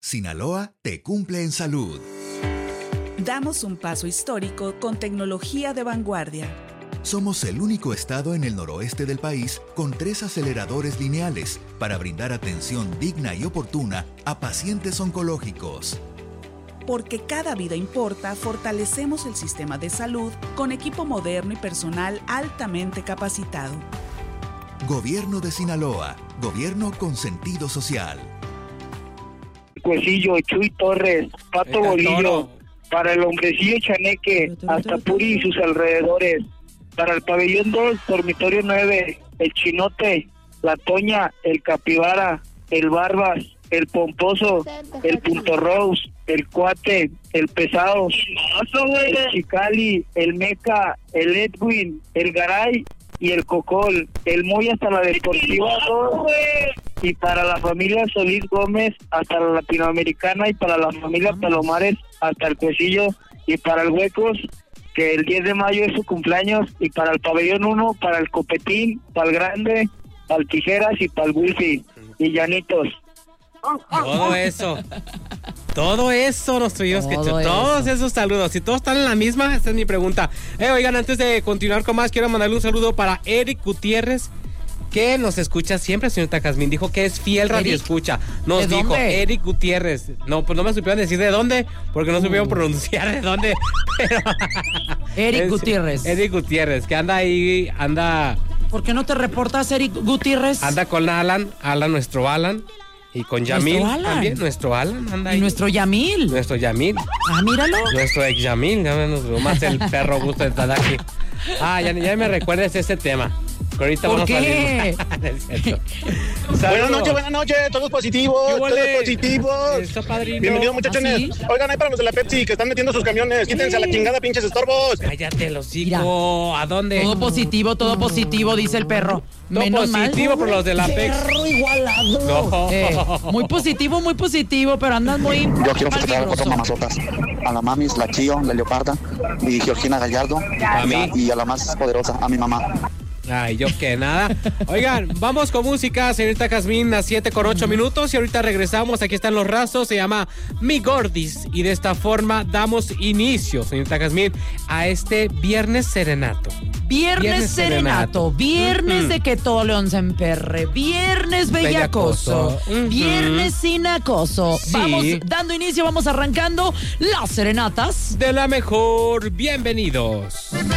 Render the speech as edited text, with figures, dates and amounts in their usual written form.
Sinaloa te cumple en salud. Damos un paso histórico con tecnología de vanguardia. Somos el único estado en el noroeste del país con 3 aceleradores lineales para brindar atención digna y oportuna a pacientes oncológicos. Porque cada vida importa, fortalecemos el sistema de salud con equipo moderno y personal altamente capacitado. Gobierno de Sinaloa, gobierno con sentido social. Cuecillo, Chuy Torres, Pato Bolillo, para el Hombrecillo Chaneque, hasta Puri y sus alrededores, para el Pabellón 2, Dormitorio 9, el Chinote, la Toña, el Capibara, el Barbas, el Pomposo, el Punto Rose, el Cuate, el Pesado, el Chicali, el Meca, el Edwin, el Garay y el Cocol, el Moy hasta la Deportiva 2, y para la familia Solís Gómez hasta la Latinoamericana, y para la familia Palomares hasta el Cuecillo, y para el Huecos, que el 10 de mayo es su cumpleaños, y para el Pabellón 1, para el Copetín, para el Grande, para el Tijeras y para el Wifi, y Llanitos. Todo eso, nuestro Dios, que todos esos saludos. Si todos están en la misma, esta es mi pregunta. Oigan, antes de continuar con más, quiero mandarle un saludo para Eric Gutiérrez, que nos escucha siempre, señorita Jazmín. Dijo que es fiel radioescucha. Nos dijo dónde? Eric Gutiérrez. No, pues no me supieron decir de dónde, porque no supieron pronunciar de dónde. Pero Eric Gutiérrez. Eric Gutiérrez, que anda ahí, ¿Por qué no te reportas, Eric Gutiérrez? anda con Alan, nuestro Alan. Y con Yamil también, nuestro Alan anda ahí. Y nuestro Yamil. Nuestro Yamil. Ah, míralo. Nuestro ex Yamil, más el perro gusto de estar aquí. Ya me recuerdes ese tema. Que ahorita ¿Por vamos qué? a salir. Buenas noches, todos positivos, Eso, padrino. Bienvenidos, muchachones. ¿Ah, sí? Oigan, ahí para los de la Pepsi que están metiendo sus camiones, quítense a la chingada, pinches estorbos. Cállate, los hocico. ¿A dónde? Todo positivo, dice el perro. Todo Menos positivo mal. por los de la Pex. Perro igualado. No. Muy positivo, pero andas muy Yo quiero felicitar a malvibroso. 4 mamazotas. A la mamis, la Chío, la Leoparda y Georgina Gallardo. ¿A mí? Y a la más poderosa, a mi mamá. Ay, yo que nada. Oigan, vamos con música, señorita Jazmín, a 7:08 y ahorita regresamos. Aquí están los rastros, se llama Mi Gordis. Y de esta forma damos inicio, señorita Jazmín, a este Viernes Serenato. Viernes Serenato, viernes de que todo león se emperre, viernes bellacoso, viernes sin acoso. Sí. Vamos dando inicio, vamos arrancando las serenatas De la mejor, bienvenidos.